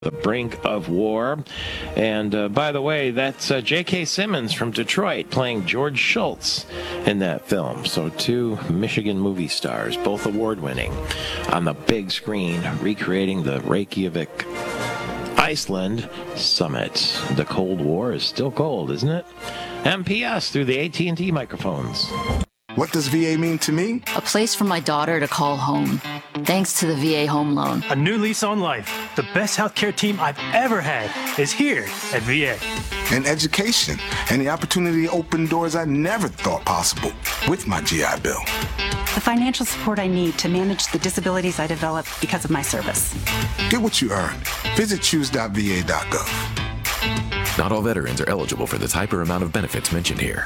The brink of war. And by the way, that's J.K. Simmons from Detroit playing George Schultz in that film. So two Michigan movie stars, both award-winning, on the big screen, recreating the Reykjavik, Iceland summit. The Cold War is still cold, isn't it? MPS through the AT&T microphones. What does VA mean to me? A place for my daughter to call home, thanks to the VA Home Loan. A new lease on life. The best healthcare team I've ever had is here at VA. And education, and the opportunity to open doors I never thought possible with my GI Bill. The financial support I need to manage the disabilities I developed because of my service. Get what you earn. Visit choose.va.gov. Not all veterans are eligible for the type or amount of benefits mentioned here.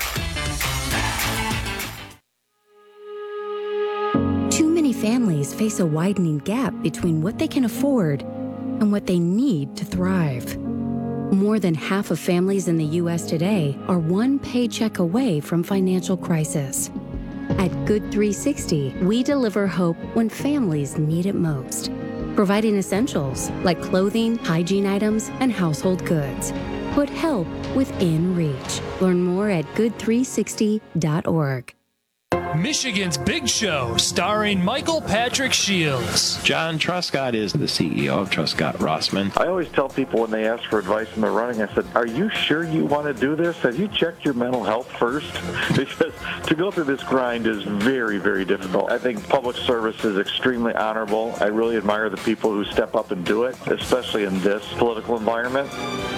Families face a widening gap between what they can afford and what they need to thrive. More than half of families in the U.S. today are one paycheck away from financial crisis. At Good 360, we deliver hope when families need it most, providing essentials like clothing, hygiene items, and household goods. Put help within reach. Learn more at good360.org. Michigan's Big Show, starring Michael Patrick Shields. John Truscott is the CEO of Truscott Rossman. I always tell people when they ask for advice in the running, I said, are you sure you want to do this? Have you checked your mental health first? Because to go through this grind is very, very difficult. I think public service is extremely honorable. I really admire the people who step up and do it, especially in this political environment.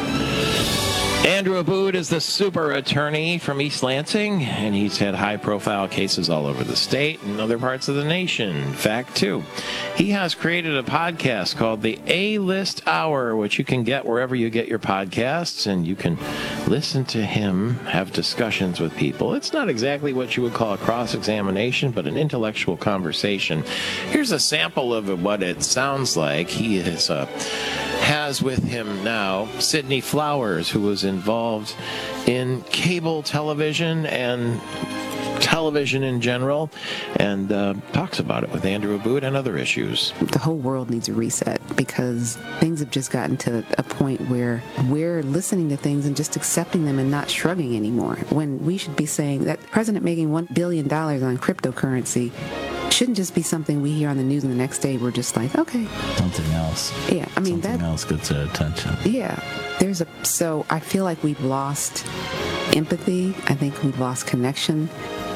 Andrew Abood is the super attorney from East Lansing, and he's had high-profile cases all over the state and other parts of the nation. Fact 2, he has created a podcast called The A-List Hour, which you can get wherever you get your podcasts, and you can listen to him have discussions with people. It's not exactly what you would call a cross-examination, but an intellectual conversation. Here's a sample of what it sounds like. He has with him now Sidney Flowers, who was involved in cable television and television in general, and talks about it with Andrew Abood and other issues. The whole world needs a reset because things have just gotten to a point where we're listening to things and just accepting them and not shrugging anymore, when we should be saying that President making $1 billion on cryptocurrency shouldn't just be something we hear on the news and the next day we're just like, okay. Something else. Yeah, I mean, something else gets their attention. Yeah. So I feel like we've lost empathy. I think we've lost connection.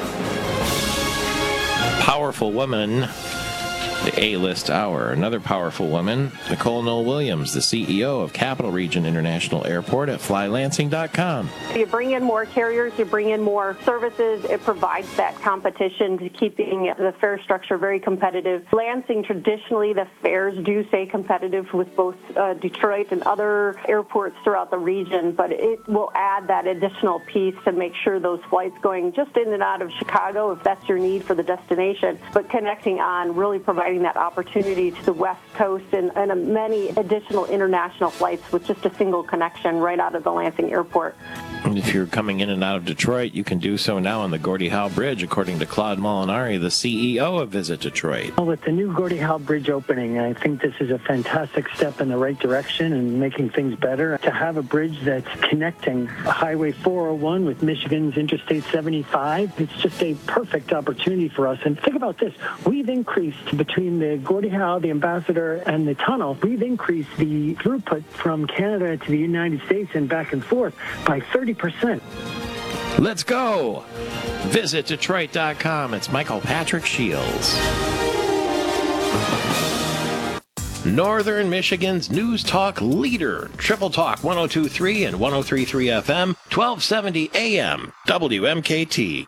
Powerful woman, the A-List Hour. Another powerful woman, Nicole Noel Williams, the CEO of Capital Region International Airport at flylansing.com. You bring in more carriers, you bring in more services, it provides that competition to keeping the fare structure very competitive. Lansing, traditionally, the fares do stay competitive with both Detroit and other airports throughout the region, but it will add that additional piece to make sure those flights going just in and out of Chicago, if that's your need for the destination, but connecting on, really providing that opportunity to the West Coast and many additional international flights with just a single connection right out of the Lansing Airport. And if you're coming in and out of Detroit, you can do so now on the Gordie Howe Bridge, according to Claude Molinari, the CEO of Visit Detroit. Well, with the new Gordie Howe Bridge opening, I think this is a fantastic step in the right direction and making things better. To have a bridge that's connecting Highway 401 with Michigan's Interstate 75, it's just a perfect opportunity for us. And think about this. We've increased between the Gordie Howe, the Ambassador, and the tunnel, we've increased the throughput from Canada to the United States and back and forth by 30%. Let's go. Visit Detroit.com. It's Michael Patrick Shields. Northern Michigan's News Talk leader, Triple Talk 102.3 and 103.3 FM, 1270 AM, WMKT.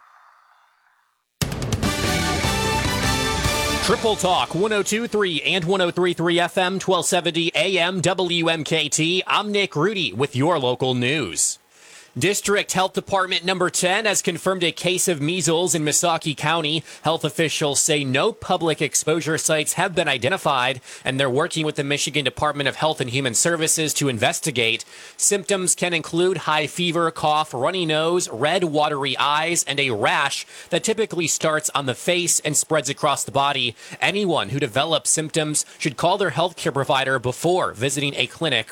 Triple Talk 102.3 and 103.3 FM, 1270 AM, WMKT. I'm Nick Rudy with your local news. District Health Department number 10 has confirmed a case of measles in Missaukee County. Health officials say no public exposure sites have been identified, and they're working with the Michigan Department of Health and Human Services to investigate. Symptoms can include high fever, cough, runny nose, red, watery eyes, and a rash that typically starts on the face and spreads across the body. Anyone who develops symptoms should call their healthcare provider before visiting a clinic